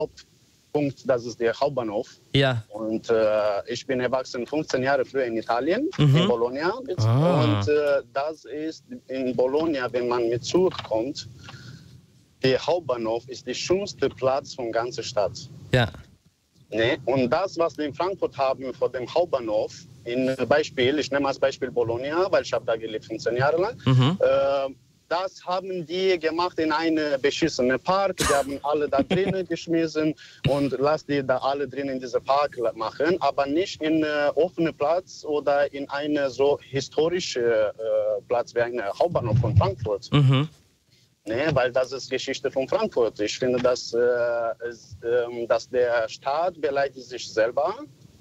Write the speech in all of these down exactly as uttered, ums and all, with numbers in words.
Hauptpunkt, das ist der Hauptbahnhof. Ja. Und äh, ich bin erwachsen fünfzehn Jahre früher in Italien, Mhm. in Bologna. Ah. Und äh, das ist in Bologna, wenn man mit Zug kommt, der Hauptbahnhof ist der schönste Platz von der ganzen Stadt. Ja. Ne? Und das, was wir in Frankfurt haben vor dem Hauptbahnhof, in Beispiel, ich nehme als Beispiel Bologna, weil ich habe da gelebt fünfzehn Jahre lang, Mhm. äh, das haben die gemacht in einen beschissenen Park. Die haben alle da drinnen geschmissen und lass die da alle drinnen in diesem Park machen, aber nicht in einen offenen Platz oder in einen so historischen äh, Platz wie ein Hauptbahnhof von Frankfurt. Mhm. Nee, weil das ist Geschichte von Frankfurt. Ich finde, dass, äh, es, ähm, dass der Staat beleidigt sich selber.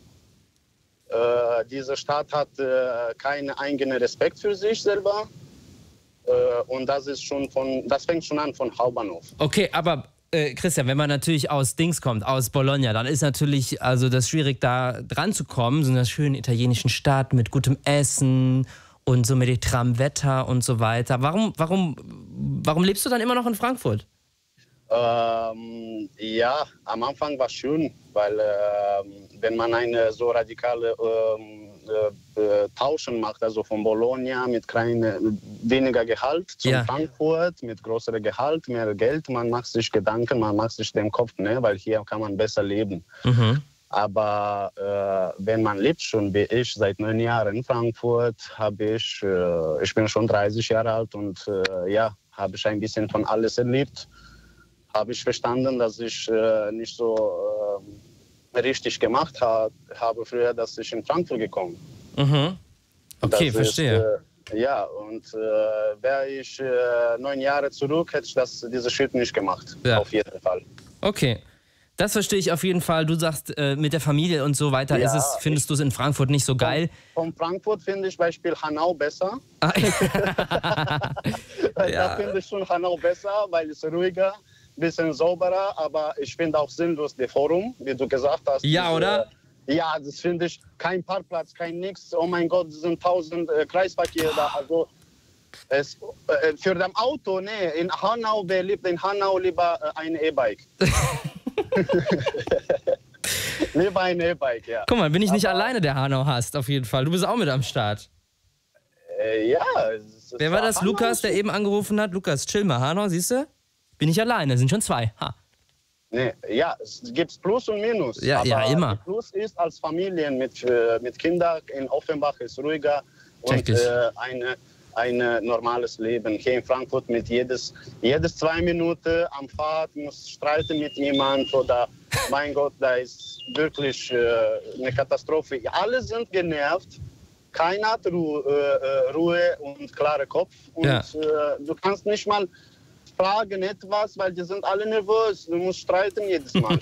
Äh, diese Stadt hat äh, keinen eigenen Respekt für sich selber. Äh, und das ist schon von, das fängt schon an von Hauptbahnhof. Okay, aber äh, Christian, wenn man natürlich aus Dings kommt, aus Bologna, dann ist natürlich also das schwierig, da dran zu kommen, so einer schönen italienischen Stadt mit gutem Essen und so mediterranem Wetter und so weiter. Warum, warum, warum lebst du dann immer noch in Frankfurt? Ähm, ja, am Anfang war es schön, weil ähm, wenn man eine so radikale ähm, äh, äh, Tauschen macht, also von Bologna mit kleine, weniger Gehalt zu Ja. Frankfurt mit größerem Gehalt, mehr Geld, man macht sich Gedanken, man macht sich den Kopf, ne, weil hier kann man besser leben. Mhm. Aber äh, wenn man lebt schon wie ich seit neun Jahren in Frankfurt, habe ich, äh, ich bin schon dreißig Jahre alt und äh, ja, habe ich ein bisschen von alles erlebt. Habe ich verstanden, dass ich äh, nicht so äh, richtig gemacht ha habe früher, dass ich in Frankfurt gekommen. Mhm. Okay, Das verstehe. Ist, äh, ja, und äh, wäre ich äh, neun Jahre zurück, hätte ich das, diese Schritt nicht gemacht. Ja. Auf jeden Fall. Okay. Das verstehe ich auf jeden Fall. Du sagst, äh, mit der Familie und so weiter Ja, ist es, findest du es in Frankfurt nicht so geil. Von Frankfurt finde ich Beispiel Hanau besser. Ah, Da Ja. finde ich schon Hanau besser, weil es ruhiger, ein bisschen sauberer, aber ich finde auch sinnlos das Forum, wie du gesagt hast. Ja, Diese- oder? Ja, das finde ich, kein Parkplatz, kein nix. Oh mein Gott, es sind tausend äh, Kreisverkehr da. Also, es, äh, für das Auto, nee, in Hanau, wer liebt in Hanau lieber äh, ein E-Bike? Lieber ein E-Bike, ja. Guck mal, bin ich nicht Aber- alleine, der Hanau hasst, auf jeden Fall. Du bist auch mit am Start. Äh, ja. es- es Wer war das? Hanau Lukas, ist- der eben angerufen hat? Lukas, chill mal, Hanau, siehst du? Bin ich alleine, sind schon zwei. Ha. Nee, ja, es gibt Plus und Minus. Ja, aber ja, immer. die Plus ist als Familien mit, äh, mit Kindern in Offenbach ist ruhiger und Check ich. äh, eine, ein normales Leben. Hier in Frankfurt mit jedes, jedes zwei Minuten am Fahrt muss streiten mit jemand oder mein Gott, da ist wirklich äh, eine Katastrophe. Alle sind genervt. Keiner hat Ruhe, äh, Ruhe und klaren Kopf. Und Ja. äh, du kannst nicht mal fragen etwas, weil die sind alle nervös. Du musst streiten jedes Mal.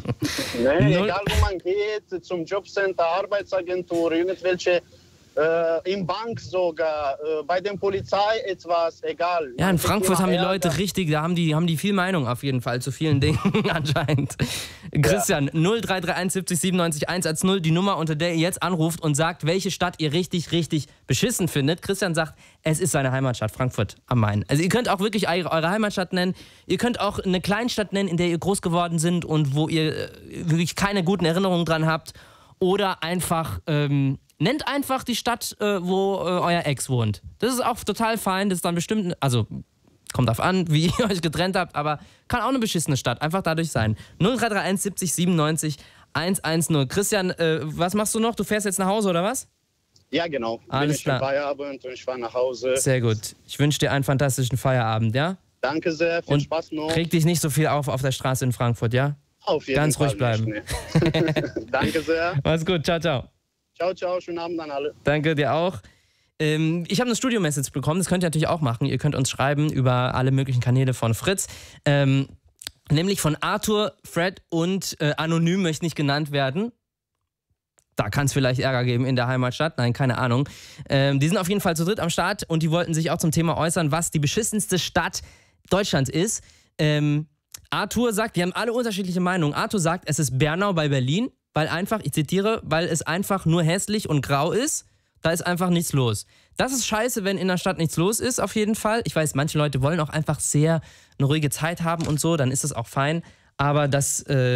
ne, Null- egal wo man geht, zum Jobcenter, Arbeitsagentur, irgendwelche, äh, im Bank sogar, äh, bei der Polizei etwas, egal. Ja, Man in kriegt Frankfurt immer haben die Ärger. Leute richtig, da haben die, haben die viel Meinung auf jeden Fall zu vielen Dingen anscheinend. Christian, null drei drei eins siebzig siebenundneunzig hundertzehn, die Nummer, unter der ihr jetzt anruft und sagt, welche Stadt ihr richtig, richtig beschissen findet. Christian sagt, es ist seine Heimatstadt, Frankfurt am Main. Also ihr könnt auch wirklich eure, eure Heimatstadt nennen. Ihr könnt auch eine Kleinstadt nennen, in der ihr groß geworden sind und wo ihr äh, wirklich keine guten Erinnerungen dran habt. Oder einfach, ähm, nennt einfach die Stadt, äh, wo äh, euer Ex wohnt. Das ist auch total fein, das ist dann bestimmt, also kommt drauf an, wie ihr euch getrennt habt, aber kann auch eine beschissene Stadt, einfach dadurch sein. null drei drei eins siebzig siebenundneunzig hundertzehn. Christian, äh, was machst du noch? Du fährst jetzt nach Hause oder was? Ja, genau. Alles Bin ich klar. im Feierabend und ich fahre nach Hause. Sehr gut. Ich wünsche dir einen fantastischen Feierabend, ja? Danke sehr, viel Und Spaß noch. reg dich nicht so viel auf auf der Straße in Frankfurt, ja? Auf jeden ganz Fall ruhig bleiben. nicht, ne. Danke sehr. Mach's gut, ciao, ciao. Ciao, ciao, schönen Abend an alle. Danke dir auch. Ähm, ich habe eine Studio-Message bekommen, das könnt ihr natürlich auch machen. Ihr könnt uns schreiben über alle möglichen Kanäle von Fritz. Ähm, nämlich von Arthur, Fred und äh, Anonym möchte nicht genannt werden. Da kann es vielleicht Ärger geben in der Heimatstadt. Nein, keine Ahnung. Ähm, die sind auf jeden Fall zu dritt am Start und die wollten sich auch zum Thema äußern, was die beschissenste Stadt Deutschlands ist. Ähm, Arthur sagt, die haben alle unterschiedliche Meinungen. Arthur sagt, es ist Bernau bei Berlin, weil einfach, ich zitiere, weil es einfach nur hässlich und grau ist. Da ist einfach nichts los. Das ist scheiße, wenn in der Stadt nichts los ist, auf jeden Fall. Ich weiß, manche Leute wollen auch einfach sehr eine ruhige Zeit haben und so, dann ist das auch fein. Aber das... Äh